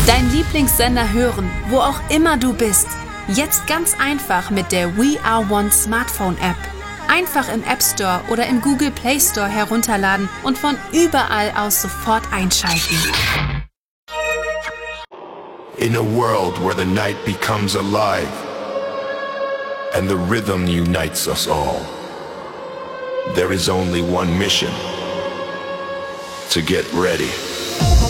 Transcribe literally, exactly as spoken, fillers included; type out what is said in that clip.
Dein Lieblingssender hören, wo auch immer du bist. Jetzt ganz einfach mit der We Are One Smartphone App. Einfach im App Store oder im Google Play Store herunterladen und von überall aus sofort einschalten. In a world where the night becomes alive and the rhythm unites us all, there is only one mission: to get ready.